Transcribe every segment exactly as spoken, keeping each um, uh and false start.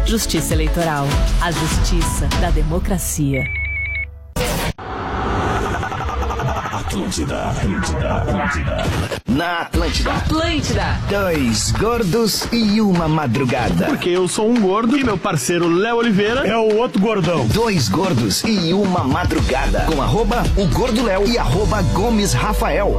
Justiça Eleitoral. A justiça da democracia. Atlântida, Atlântida, Atlântida. Na Atlântida. Atlântida. Dois gordos e uma madrugada. Porque eu sou um gordo e meu parceiro Léo Oliveira é o outro gordão. Dois gordos e uma madrugada. Com arroba o Gordo Léo e arroba Gomes Rafael.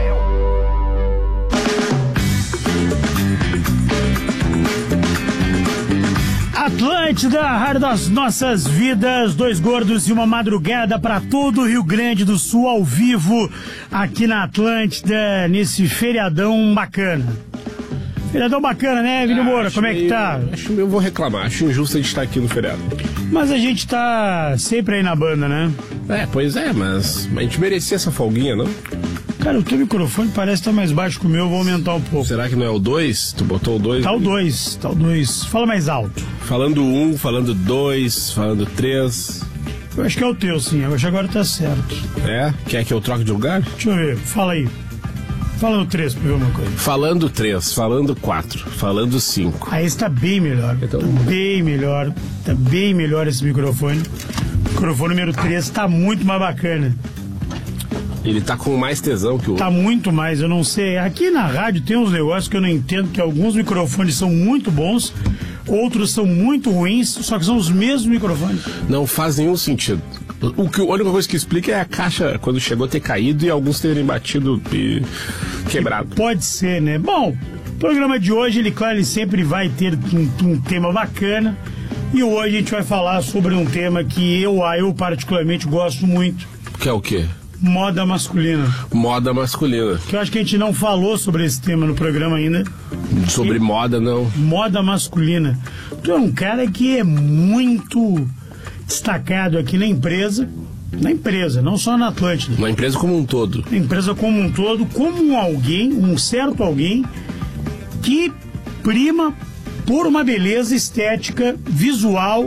Atlântida, a rádio das nossas vidas, dois gordos e uma madrugada para todo o Rio Grande do Sul ao vivo, aqui na Atlântida, nesse feriadão bacana. Feriadão bacana, né, Vini Moura? Como é que tá? Acho que eu vou reclamar, acho injusto a gente estar aqui no feriado. Mas a gente tá sempre aí na banda, né? É, pois é, mas a gente merecia essa folguinha, não? Cara, o teu microfone parece estar mais baixo que o meu, eu vou aumentar um pouco. Será que não é o dois? Tu botou o dois? Tá o dois, tá o dois. Fala mais alto. Falando um, falando dois, falando três. Eu acho que é o teu, sim. Eu acho que agora tá certo. É? Quer que eu troque de lugar? Deixa eu ver. Fala aí. Fala no três pra ver uma coisa. Falando três, falando quatro, falando cinco. Aí está bem melhor. Então... Tá bem melhor. Tá bem melhor esse microfone. O microfone número três tá muito mais bacana. Ele tá com mais tesão que o outro. Tá muito mais, eu não sei. Aqui na rádio tem uns negócios que eu não entendo, que alguns microfones são muito bons, outros são muito ruins, só que são os mesmos microfones. Não faz nenhum sentido. O que, a única coisa que explica é a caixa, quando chegou, ter caído e alguns terem batido e quebrado. Pode ser, né? Bom, o programa de hoje, ele, claro, ele sempre vai ter um, um tema bacana. E hoje a gente vai falar sobre um tema que eu, eu particularmente gosto muito. Que é o quê? Moda masculina. Moda masculina. Que eu acho que a gente não falou sobre esse tema no programa ainda. Sobre e... moda, não. Moda masculina. Tu é um cara que é muito destacado aqui na empresa. Na empresa, não só na Atlântida. Na empresa como um todo. Na empresa como um todo, como um alguém, um certo alguém, que prima por uma beleza estética, visual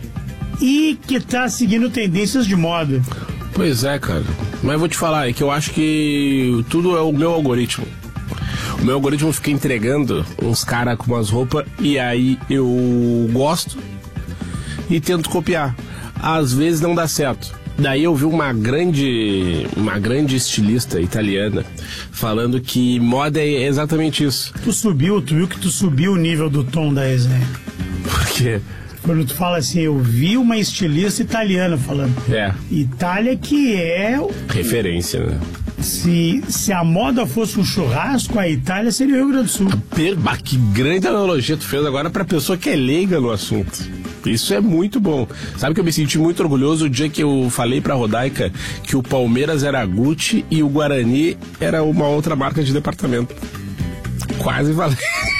e que está seguindo tendências de moda. Pois é, cara. Mas vou te falar, é que eu acho que tudo é o meu algoritmo. O meu algoritmo fica entregando uns caras com umas roupas e aí eu gosto e tento copiar. Às vezes não dá certo. Daí eu vi uma grande, uma grande estilista italiana falando que moda é exatamente isso. Tu subiu, tu viu que tu subiu o nível do tom da resenha. Por quê? Quando tu fala assim, eu vi uma estilista italiana falando. É. Itália que é... referência, né? Se, se a moda fosse um churrasco, a Itália seria o Rio Grande do Sul. Bah, que grande analogia tu fez agora pra pessoa que é leiga no assunto. Isso é muito bom. Sabe que eu me senti muito orgulhoso o dia que eu falei pra Rodaica que o Palmeiras era a Gucci e o Guarani era uma outra marca de departamento. Quase falei.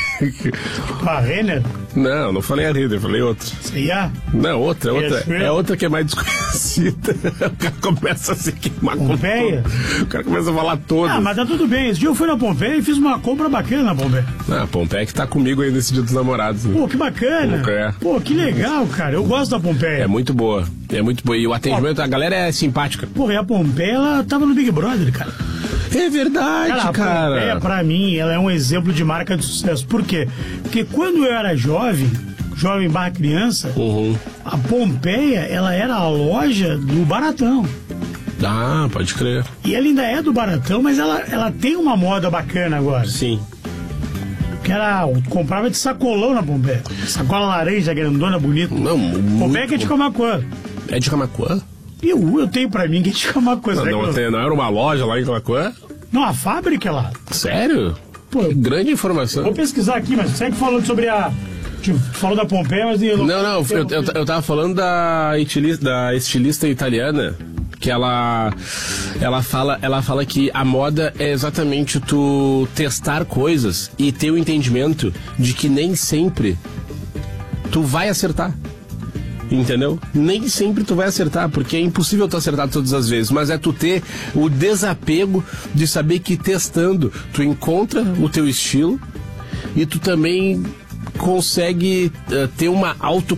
A Renner? Não, não falei a Renner, falei outra. C e A? Não, outra, outra. É outra que é mais desconhecida. O cara começa a se queimar com Pompeia? todo. O cara começa a falar todo. Ah, mas tá tudo bem. Esse dia eu fui na Pompeia e fiz uma compra bacana na Pompeia. Ah, a Pompeia que tá comigo aí nesse dia dos namorados. Né? Pô, que bacana. Pompeia. Pô, que legal, cara. Eu gosto da Pompeia. É muito boa. É muito boa. E o atendimento, a galera é simpática. Pô, e a Pompeia, ela tava no Big Brother, cara. É verdade, cara. cara. A Pompeia, pra mim, ela é um exemplo de marca de sucesso. Por quê? Porque quando eu era jovem, jovem barra criança, uhum. a Pompeia, ela era a loja do Baratão. Ah, pode crer. E ela ainda é do Baratão, mas ela, ela tem uma moda bacana agora. Sim. Que era, eu comprava de sacolão na Pompeia. Sacola laranja, grandona, bonita. Não, Pompeia que é de Camaquã. É de Camaquã? Eu, eu tenho pra mim que é de Camaquã. Não, não, tem, não era uma loja lá em Camaquã? Não, a fábrica é lá. Sério? Pô, que grande informação. Vou pesquisar aqui, mas segue falando sobre a... Tipo, tu falou da Pompeia, mas... Eu não, não, não eu, eu, eu tava falando da estilista, da estilista italiana, que ela, ela, fala, ela fala que a moda é exatamente tu testar coisas e ter o entendimento de que nem sempre tu vai acertar. Entendeu? Nem sempre tu vai acertar, porque é impossível tu acertar todas as vezes, mas é tu ter o desapego de saber que testando tu encontra o teu estilo e tu também consegue uh, ter uma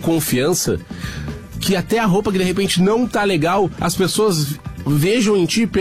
autoconfiança que até a roupa que de repente não tá legal, as pessoas vejam em ti